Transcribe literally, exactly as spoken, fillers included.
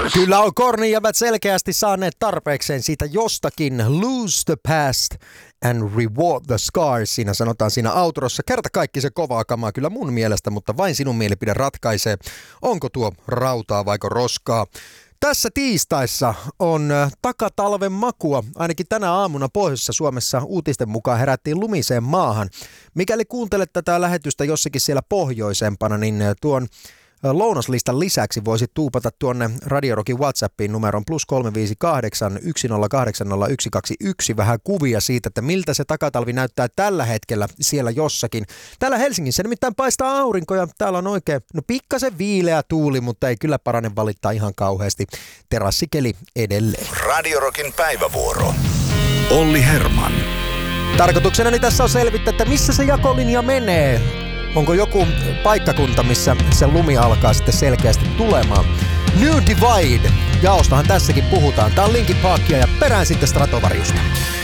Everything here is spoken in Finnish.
Kyllä on Kornijävät selkeästi saaneet tarpeekseen siitä jostakin. Lose the past and reward the scars. Siinä sanotaan siinä outrossa. Kerta kaikki se kovaa kamaa kyllä mun mielestä, mutta vain sinun mielipide ratkaisee. Onko tuo rautaa vaiko roskaa? Tässä tiistaissa on takatalven makua. Ainakin tänä aamuna pohjoisessa Suomessa uutisten mukaan herättiin lumiseen maahan. Mikäli kuuntelet tätä lähetystä jossakin siellä pohjoisempana, niin tuon lounaslistan lisäksi voisit tuupata tuonne Radio Rockin WhatsAppiin numeron plus kolme viisi kahdeksan yksi nolla kahdeksan nolla yksi kaksi yksi vähän kuvia siitä, että miltä se takatalvi näyttää tällä hetkellä siellä jossakin. Täällä Helsingissä nimittäin paistaa aurinko ja täällä on oikein, no pikkasen viileä tuuli, mutta ei kyllä parane valittaa ihan kauheasti. Terassikeli edelleen. Radio Rockin päivävuoro. Olli Herman. Tarkoituksenani tässä on selvittää, että missä se jakolinja menee. Onko joku paikkakunta, missä se lumi alkaa sitten selkeästi tulemaan? New Divide. Jaostahan tässäkin puhutaan. Tää on Linkin Parkia ja perään sitten Stratovariusta.